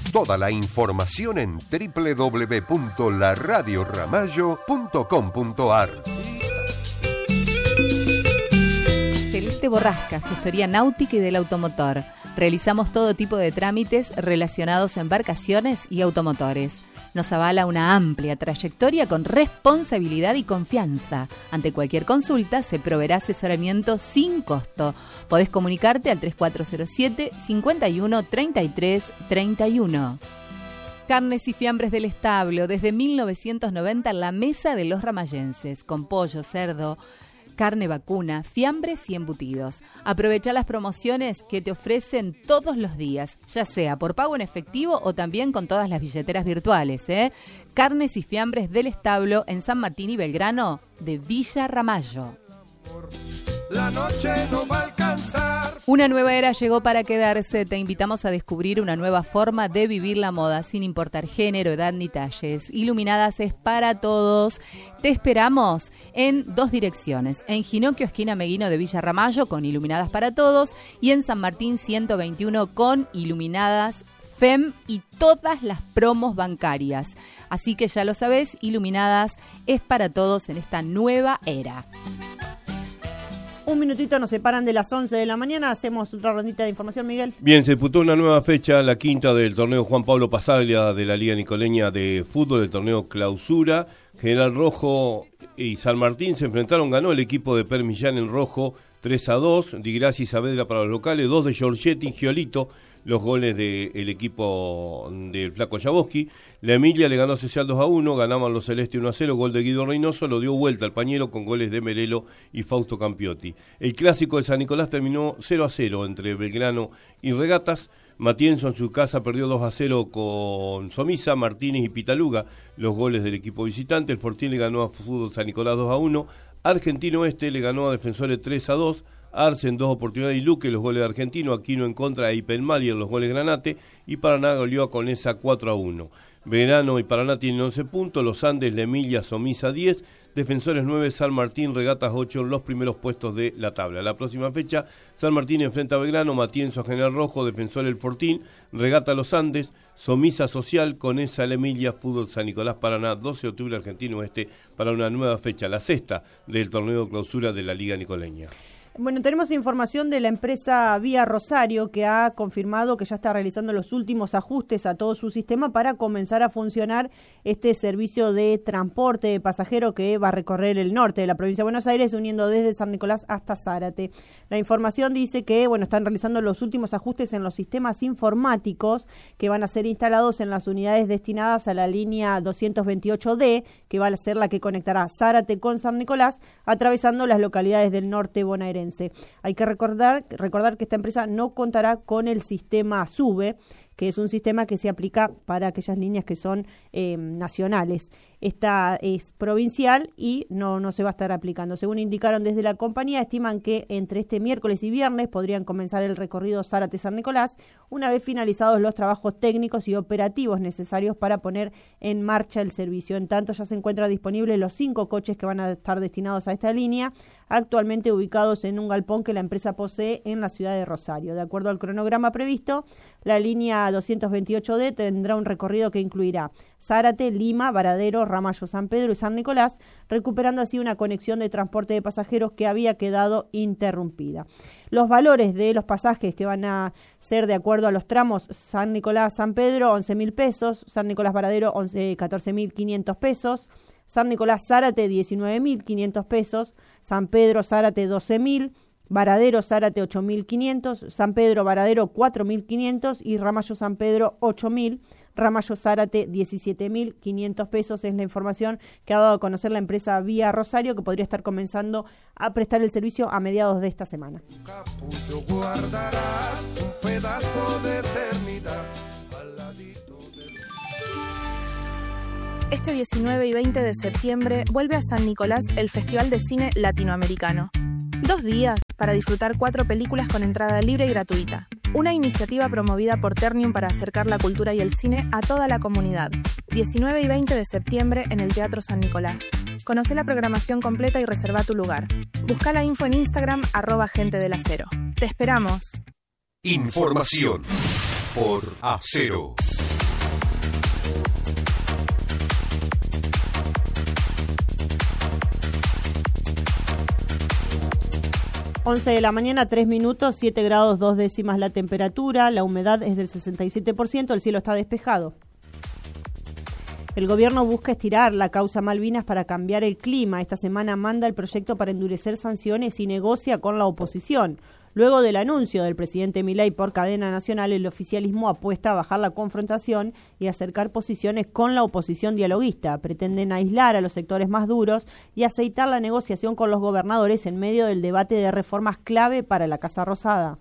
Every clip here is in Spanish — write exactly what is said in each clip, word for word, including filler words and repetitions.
Toda la información en doble u doble u doble u punto la radio ramallo punto com punto a r. Celeste Borrasca, gestoría náutica y del automotor. Realizamos todo tipo de trámites relacionados a embarcaciones y automotores. Nos avala una amplia trayectoria con responsabilidad y confianza. Ante cualquier consulta se proveerá asesoramiento sin costo. Podés comunicarte al tres cuatro cero siete, cinco uno, tres tres tres uno. Carnes y fiambres del establo. Desde mil novecientos noventa, la mesa de los ramallenses. Con pollo, cerdo, carne vacuna, fiambres y embutidos. Aprovecha las promociones que te ofrecen todos los días, ya sea por pago en efectivo o también con todas las billeteras virtuales, ¿eh? Carnes y fiambres del establo en San Martín y Belgrano de Villa Ramallo. La noche no va a alcanzar. Una nueva era llegó para quedarse. Te invitamos a descubrir una nueva forma de vivir la moda sin importar género, edad ni talles. Iluminadas es para todos. Te esperamos en dos direcciones. En Ginocchio, esquina Meguino de Villa Ramallo, con Iluminadas para todos. Y en San Martín ciento veintiuno con Iluminadas F E M y todas las promos bancarias. Así que ya lo sabés, Iluminadas es para todos en esta nueva era. Un minutito nos separan de las once de la mañana. Hacemos otra rondita de información, Miguel. Bien, se disputó una nueva fecha, la quinta del torneo Juan Pablo Pasaglia de la Liga Nicoleña de Fútbol, el torneo Clausura. General Rojo y San Martín se enfrentaron, ganó el equipo de Per Millán en rojo tres a dos, Di Grassi y Saavedra para los locales, dos de Giorgetti y Giolito, los goles del equipo del Flaco Jaboski. La Emilia le ganó a Social dos a uno, ganaban los Celeste uno a cero, gol de Guido Reynoso, lo dio vuelta al pañuelo con goles de Merelo y Fausto Campiotti. El clásico de San Nicolás terminó cero a cero entre Belgrano y Regatas. Matienzo en su casa perdió dos a cero con Somisa, Martínez y Pitaluga, los goles del equipo visitante. El Fortín le ganó a Fútbol San Nicolás dos a uno, Argentino Este le ganó a Defensores tres a dos, Arce en dos oportunidades y Luque, los goles de Argentino, Aquino en contra de Ipenmali en los goles Granate, y Paraná goleó a Conesa cuatro a uno. Belgrano y Paraná tienen once puntos, los Andes, La Emilia, Somisa diez, Defensores nueve, San Martín, Regatas ocho, los primeros puestos de la tabla. La próxima fecha, San Martín enfrenta a Belgrano, Matienzo a General Rojo, Defensor el Fortín, Regata los Andes, Somisa Social, Conesa, La Emilia, Fútbol San Nicolás, Paraná, doce de octubre, Argentino Este, para una nueva fecha, la sexta del torneo Clausura de la Liga Nicoleña. Bueno, tenemos información de la empresa Vía Rosario, que ha confirmado que ya está realizando los últimos ajustes a todo su sistema para comenzar a funcionar este servicio de transporte de pasajeros que va a recorrer el norte de la provincia de Buenos Aires, uniendo desde San Nicolás hasta Zárate. La información dice que bueno, están realizando los últimos ajustes en los sistemas informáticos que van a ser instalados en las unidades destinadas a la línea doscientos veintiocho D, que va a ser la que conectará Zárate con San Nicolás, atravesando las localidades del norte bonaerense. Hay que recordar, recordar que esta empresa no contará con el sistema SUBE, que es un sistema que se aplica para aquellas líneas que son eh, nacionales. Esta es provincial y no, no se va a estar aplicando. Según indicaron desde la compañía, estiman que entre este miércoles y viernes podrían comenzar el recorrido Zárate-San Nicolás, una vez finalizados los trabajos técnicos y operativos necesarios para poner en marcha el servicio. En tanto, ya se encuentran disponibles los cinco coches que van a estar destinados a esta línea, actualmente ubicados en un galpón que la empresa posee en la ciudad de Rosario. De acuerdo al cronograma previsto, la línea doscientos veintiocho D tendrá un recorrido que incluirá Zárate, Lima, Varadero, Ramallo, San Pedro y San Nicolás, recuperando así una conexión de transporte de pasajeros que había quedado interrumpida. Los valores de los pasajes que van a ser de acuerdo a los tramos: San Nicolás, San Pedro, once mil pesos, San Nicolás, Varadero, catorce mil quinientos pesos, San Nicolás, Zárate, diecinueve mil quinientos pesos, San Pedro, Zárate, doce mil, Varadero, Zárate, ocho mil quinientos, San Pedro, Varadero, cuatro mil quinientos y Ramallo, San Pedro, ocho mil, Ramallo, Zárate, diecisiete mil quinientos pesos. Es la información que ha dado a conocer la empresa Vía Rosario, que podría estar comenzando a prestar el servicio a mediados de esta semana. Capullo guardarás un pedazo de eternidad al ladito del... Este diecinueve y veinte de septiembre vuelve a San Nicolás el Festival de Cine Latinoamericano. Dos días para disfrutar cuatro películas con entrada libre y gratuita. Una iniciativa promovida por Ternium para acercar la cultura y el cine a toda la comunidad. diecinueve y veinte de septiembre en el Teatro San Nicolás. Conoce la programación completa y reserva tu lugar. Busca la info en Instagram, arroba gente del acero. ¡Te esperamos! Información por Acero. once de la mañana, tres minutos, siete grados dos décimas la temperatura, la humedad es del sesenta y siete por ciento, el cielo está despejado. El gobierno busca estirar la causa Malvinas para cambiar el clima. Esta semana manda el proyecto para endurecer sanciones y negocia con la oposición. Luego del anuncio del presidente Milei por cadena nacional, el oficialismo apuesta a bajar la confrontación y acercar posiciones con la oposición dialoguista. Pretenden aislar a los sectores más duros y aceitar la negociación con los gobernadores en medio del debate de reformas clave para la Casa Rosada.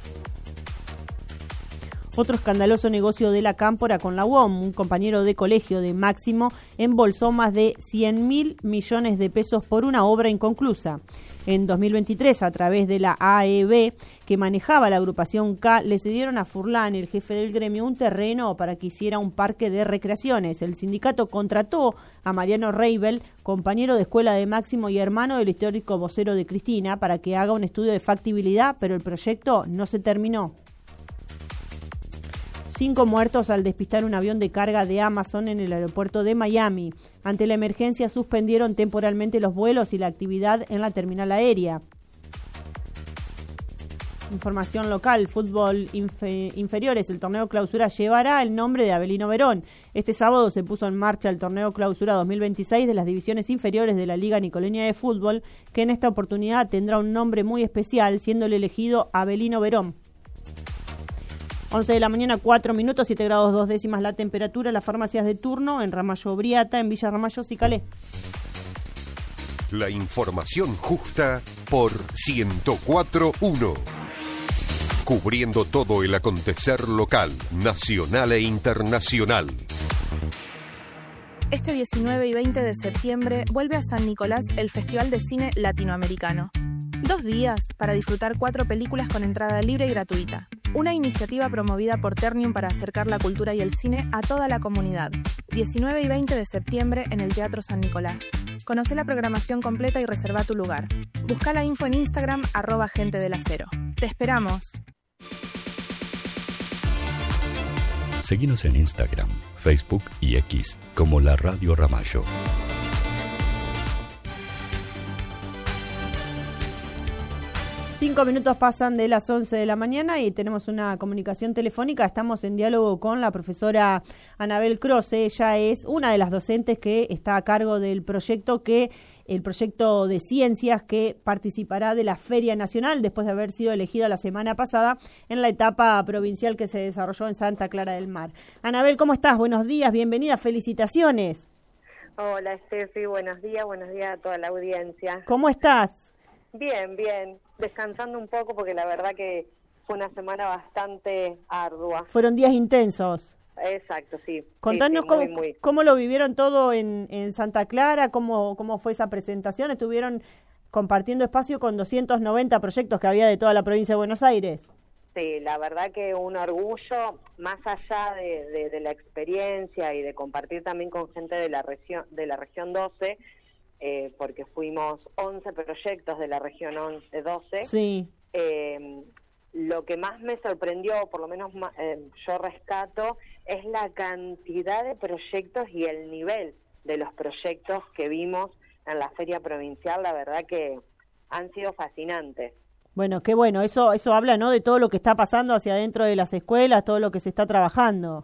Otro escandaloso negocio de la Cámpora con la U O M. Un compañero de colegio de Máximo embolsó más de cien mil millones de pesos por una obra inconclusa. En dos mil veintitrés, a través de la A E B, que manejaba la agrupación K, le cedieron a Furlan, el jefe del gremio, un terreno para que hiciera un parque de recreaciones. El sindicato contrató a Mariano Reibel, compañero de escuela de Máximo y hermano del histórico vocero de Cristina, para que haga un estudio de factibilidad, pero el proyecto no se terminó. Cinco muertos al despistar un avión de carga de Amazon en el aeropuerto de Miami. Ante la emergencia suspendieron temporalmente los vuelos y la actividad en la terminal aérea. Información local, fútbol infe- inferiores, el torneo clausura llevará el nombre de Avelino Verón. Este sábado se puso en marcha el torneo clausura dos mil veintiséis de las divisiones inferiores de la Liga Nicoleña de Fútbol, que en esta oportunidad tendrá un nombre muy especial, siendo el elegido Avelino Verón. once de la mañana, cuatro minutos, siete grados dos décimas la temperatura. Las farmacias de turno en Ramallo Briata, en Villa Ramallo, Cicalé. La información justa por ciento cuatro punto uno. Cubriendo todo el acontecer local, nacional e internacional. Este diecinueve y veinte de septiembre vuelve a San Nicolás el Festival de Cine Latinoamericano. Dos días para disfrutar cuatro películas con entrada libre y gratuita. Una iniciativa promovida por Ternium para acercar la cultura y el cine a toda la comunidad. diecinueve y veinte de septiembre en el Teatro San Nicolás. Conoce la programación completa y reserva tu lugar. Busca la info en Instagram, arroba gente del acero. ¡Te esperamos! Seguinos en Instagram, Facebook y X como La Radio Ramallo. Cinco minutos pasan de las once de la mañana y tenemos una comunicación telefónica. Estamos en diálogo con la profesora Anabel Croce. Ella es una de las docentes que está a cargo del proyecto que el proyecto de ciencias que participará de la Feria Nacional después de haber sido elegida la semana pasada en la etapa provincial que se desarrolló en Santa Clara del Mar. Anabel, ¿cómo estás? Buenos días, bienvenida, felicitaciones. Hola, Estefi, buenos días, buenos días a toda la audiencia. ¿Cómo estás? Bien, bien, descansando un poco porque la verdad que fue una semana bastante ardua. Fueron días intensos. Exacto, sí. Contanos sí, sí, cómo, muy, muy. cómo lo vivieron todo en, en Santa Clara, cómo, cómo fue esa presentación. Estuvieron compartiendo espacio con doscientos noventa proyectos que había de toda la provincia de Buenos Aires. Sí, la verdad que un orgullo, más allá de, de, de la experiencia y de compartir también con gente de la región, de la región doce, Eh, porque fuimos once proyectos de la región once, doce. Sí. Eh, lo que más me sorprendió, por lo menos eh, yo rescato, es la cantidad de proyectos y el nivel de los proyectos que vimos en la feria provincial. La verdad que han sido fascinantes. Bueno, qué bueno, eso eso habla, ¿no?, de todo lo que está pasando hacia adentro de las escuelas, todo lo que se está trabajando.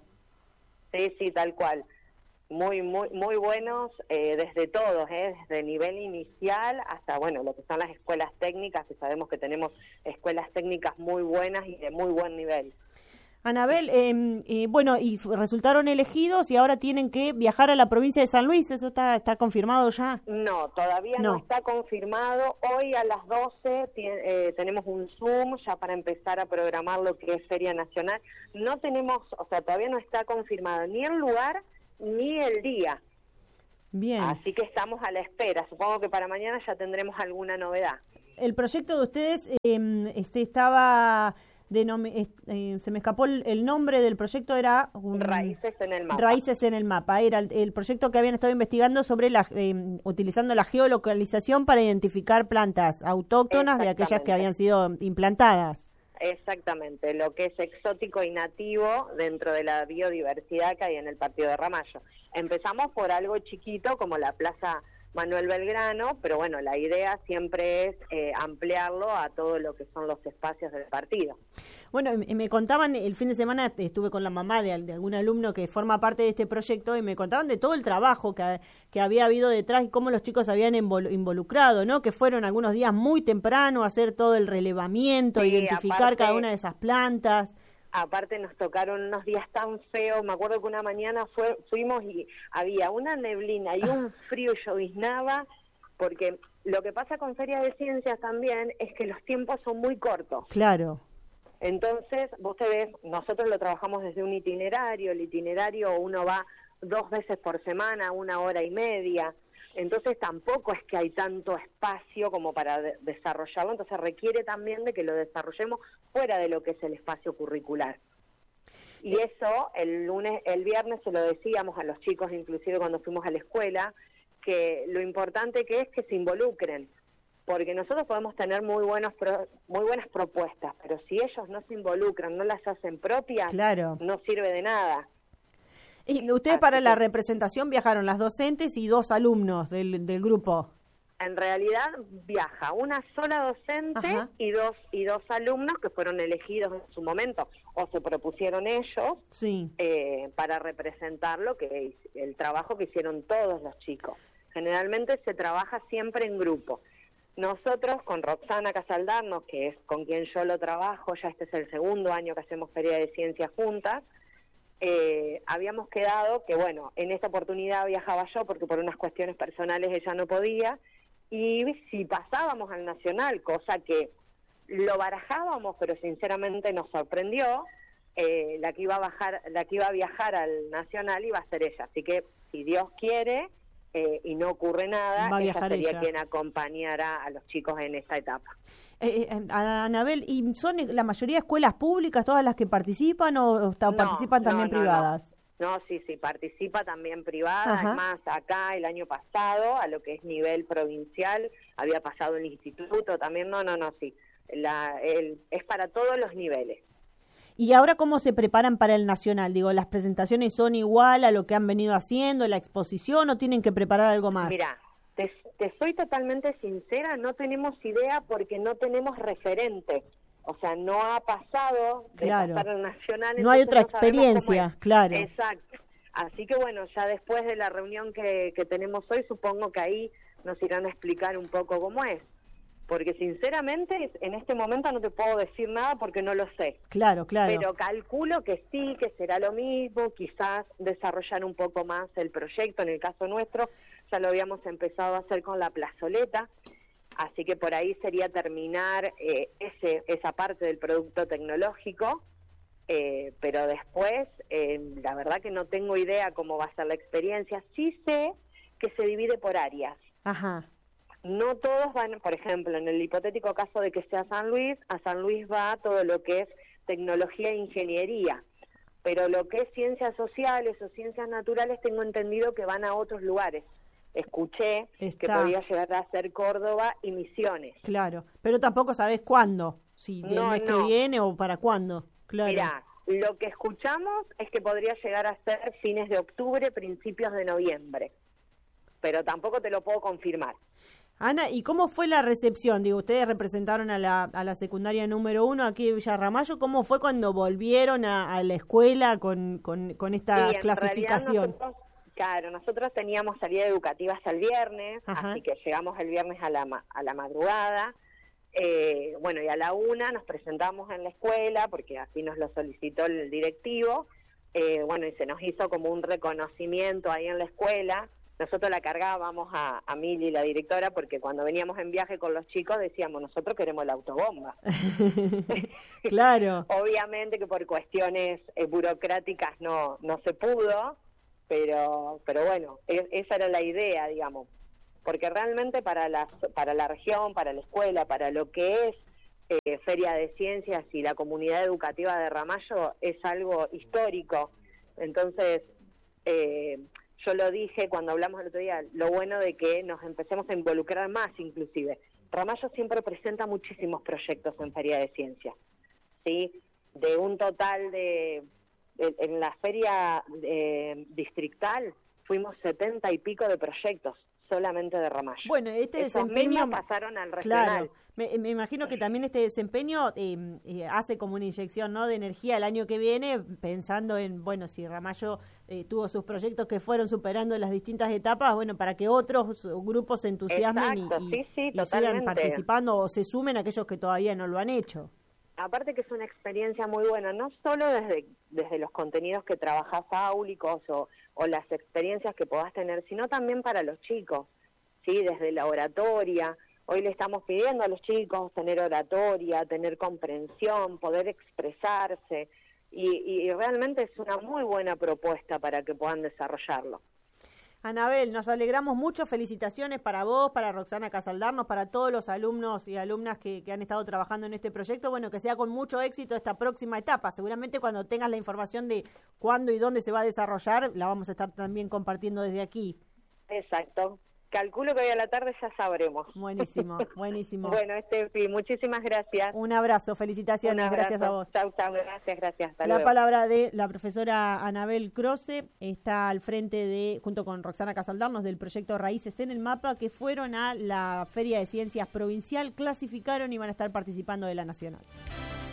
Sí, sí, tal cual. Muy, muy, muy buenos, eh, desde todos, eh, desde nivel inicial hasta, bueno, lo que son las escuelas técnicas, que sabemos que tenemos escuelas técnicas muy buenas y de muy buen nivel. Anabel, eh, eh, bueno, y resultaron elegidos y ahora tienen que viajar a la provincia de San Luis, ¿eso está está confirmado ya? No, todavía no, no está confirmado. Hoy a las doce tiene, eh, tenemos un Zoom ya para empezar a programar lo que es Feria Nacional. No tenemos, o sea, todavía no está confirmado ni el lugar ni el día. Bien. Así que estamos a la espera. Supongo que para mañana ya tendremos alguna novedad. El proyecto de ustedes eh, este estaba denomi- eh, se me escapó el, el nombre del proyecto, era un, Raíces en el mapa. Raíces en el mapa. Era el, el proyecto que habían estado investigando sobre la eh, utilizando la geolocalización para identificar plantas autóctonas de aquellas que habían sido implantadas. Exactamente, lo que es exótico y nativo dentro de la biodiversidad que hay en el partido de Ramallo. Empezamos por algo chiquito como la Plaza Manuel Belgrano, pero bueno, la idea siempre es eh, ampliarlo a todo lo que son los espacios del partido. Bueno, me contaban, el fin de semana estuve con la mamá de, de algún alumno que forma parte de este proyecto y me contaban de todo el trabajo que, que había habido detrás y cómo los chicos habían involucrado, ¿no? Que fueron algunos días muy temprano a hacer todo el relevamiento, sí, identificar aparte, cada una de esas plantas. Aparte nos tocaron unos días tan feos, me acuerdo que una mañana fue, fuimos y había una neblina y un frío y lloviznaba, porque lo que pasa con Feria de Ciencias también es que los tiempos son muy cortos. Claro. Entonces, vos te ves, nosotros lo trabajamos desde un itinerario, el itinerario uno va dos veces por semana, una hora y media, entonces tampoco es que hay tanto espacio como para de- desarrollarlo, entonces requiere también de que lo desarrollemos fuera de lo que es el espacio curricular. Y eso, el lunes, el viernes se lo decíamos a los chicos, inclusive cuando fuimos a la escuela, que lo importante que es que se involucren, porque nosotros podemos tener muy buenos pro, muy buenas propuestas, pero si ellos no se involucran, no las hacen propias, claro, no sirve de nada. Y ustedes para la representación viajaron las docentes y dos alumnos del, del grupo. En realidad viaja una sola docente Ajá. y dos y dos alumnos que fueron elegidos en su momento o se propusieron ellos sí. eh, para representar lo que el trabajo que hicieron todos los chicos. Generalmente se trabaja siempre en grupo. Nosotros con Roxana Casaldarnos, que es con quien yo lo trabajo, ya este es el segundo año que hacemos Feria de Ciencias juntas, eh, habíamos quedado que, bueno, en esta oportunidad viajaba yo porque por unas cuestiones personales ella no podía, y si pasábamos al Nacional, cosa que lo barajábamos, pero sinceramente nos sorprendió, eh, la que iba a bajar, la que iba a viajar al Nacional iba a ser ella, así que si Dios quiere eh, y no ocurre nada, va a ella sería ella. quien acompañará a los chicos en esta etapa. Eh, eh, Anabel, ¿y son la mayoría escuelas públicas todas las que participan o, o no, participan también no, no, privadas? No. No, sí, sí, participa también privada, Ajá. es más, acá el año pasado, a lo que es nivel provincial, había pasado el instituto también, no, no, no, sí, la, el, es para todos los niveles. ¿Y ahora cómo se preparan para el Nacional? Digo, ¿las presentaciones son igual a lo que han venido haciendo, la exposición, o tienen que preparar algo más? Mira, te, te soy totalmente sincera, no tenemos idea porque no tenemos referente. O sea, no ha pasado de claro. pasar al Nacional. No hay otra no experiencia, claro. Exacto. Así que bueno, ya después de la reunión que, que tenemos hoy, supongo que ahí nos irán a explicar un poco cómo es. Porque sinceramente, en este momento no te puedo decir nada porque no lo sé. Claro, claro. Pero calculo que sí, que será lo mismo, quizás desarrollar un poco más el proyecto. En el caso nuestro, ya lo habíamos empezado a hacer con la plazoleta. Así que por ahí sería terminar eh, ese esa parte del producto tecnológico, eh, pero después, eh, la verdad que no tengo idea cómo va a ser la experiencia. Sí sé que se divide por áreas. Ajá. No todos van, por ejemplo, en el hipotético caso de que sea San Luis, a San Luis va todo lo que es tecnología e ingeniería, pero lo que es ciencias sociales o ciencias naturales tengo entendido que van a otros lugares. Escuché Está. que podía llegar a ser Córdoba y Misiones. Claro, pero tampoco sabés cuándo, si del no, mes no. que viene o para cuándo. Claro. Mirá, lo que escuchamos es que podría llegar a ser fines de octubre, principios de noviembre, pero tampoco te lo puedo confirmar. Ana, ¿y cómo fue la recepción? Digo, ustedes representaron a la, a la secundaria número uno aquí en Villa Ramallo. ¿Cómo fue cuando volvieron a, a la escuela con, con, con esta sí, clasificación? Nosotros, claro, nosotros teníamos salida educativa hasta el viernes, Ajá. así que llegamos el viernes a la, a la madrugada. Eh, bueno, y a la una nos presentamos en la escuela, porque así nos lo solicitó el directivo. Eh, bueno, y se nos hizo como un reconocimiento ahí en la escuela. Nosotros la cargábamos a, a Mili, la directora, porque cuando veníamos en viaje con los chicos decíamos, nosotros queremos la autobomba. Claro. Obviamente que por cuestiones eh, burocráticas no no se pudo, pero pero bueno, es, esa era la idea, digamos. Porque realmente para la, para la región, para la escuela, para lo que es eh, Feria de Ciencias y la comunidad educativa de Ramallo es algo histórico. Entonces, eh, yo lo dije cuando hablamos el otro día, lo bueno de que nos empecemos a involucrar más inclusive. Ramallo siempre presenta muchísimos proyectos en Feria de Ciencias, ¿sí? De un total de, de en la feria eh, distrital fuimos setenta y pico de proyectos, solamente de Ramallo. Bueno, este Esos desempeño mismos pasaron al regional. Claro, me, me imagino que también este desempeño eh, eh, hace como una inyección, ¿no?, de energía el año que viene, pensando en, bueno, si Ramallo eh, tuvo sus proyectos que fueron superando las distintas etapas, bueno, para que otros grupos se entusiasmen. Exacto, y, sí, sí, y, y sigan totalmente. participando o se sumen aquellos que todavía no lo han hecho. Aparte que es una experiencia muy buena, no solo desde, desde los contenidos que trabajás áulicos o, o las experiencias que podás tener, sino también para los chicos, ¿sí? Desde la oratoria. Hoy le estamos pidiendo a los chicos tener oratoria, tener comprensión, poder expresarse, y, y realmente es una muy buena propuesta para que puedan desarrollarlo. Anabel, nos alegramos mucho, felicitaciones para vos, para Roxana Casaldarnos, para todos los alumnos y alumnas que, que han estado trabajando en este proyecto. Bueno, que sea con mucho éxito esta próxima etapa. Seguramente cuando tengas la información de cuándo y dónde se va a desarrollar, la vamos a estar también compartiendo desde aquí. Exacto. Calculo que hoy a la tarde ya sabremos. Buenísimo, buenísimo. Bueno, Estefi, muchísimas gracias. Un abrazo, felicitaciones, Un abrazo. Gracias a vos. Chau, chau, gracias, gracias. Hasta la luego. palabra de la profesora Anabel Croce, está al frente de, junto con Roxana Casaldarnos, del proyecto Raíces en el Mapa, que fueron a la Feria de Ciencias Provincial, clasificaron y van a estar participando de la Nacional.